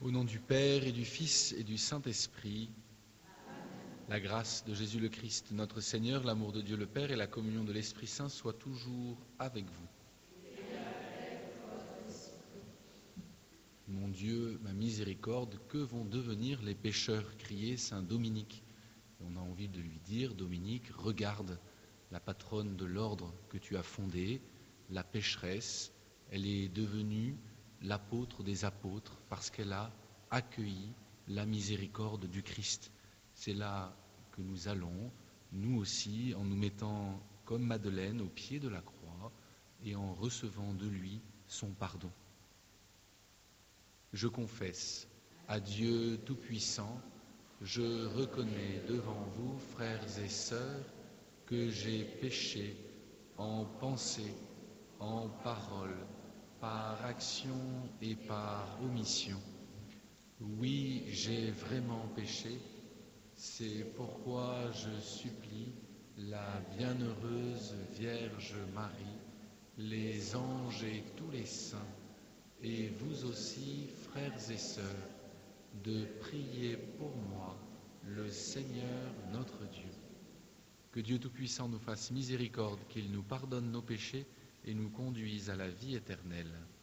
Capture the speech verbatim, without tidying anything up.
Au nom du Père et du Fils et du Saint-Esprit, la grâce de Jésus le Christ, notre Seigneur, l'amour de Dieu le Père et la communion de l'Esprit Saint soient toujours avec vous. Mon Dieu, ma miséricorde, que vont devenir les pécheurs, criait saint Dominique. On a envie de lui dire, Dominique, regarde la patronne de l'ordre que tu as fondé, la pécheresse, elle est devenue l'apôtre des apôtres parce qu'elle a accueilli la miséricorde du Christ. C'est là que nous allons, nous aussi, en nous mettant comme Madeleine au pied de la croix et en recevant de lui son pardon. Je confesse à Dieu Tout-Puissant, je reconnais devant vous, frères et sœurs, que j'ai péché en pensée, en parole, par action et par omission. Oui, j'ai vraiment péché, c'est pourquoi je supplie la bienheureuse Vierge Marie, les anges et tous les saints, et vous aussi, frères et sœurs, de prier pour moi, le Seigneur notre Dieu. Que Dieu Tout-Puissant nous fasse miséricorde, qu'il nous pardonne nos péchés et nous conduise à la vie éternelle.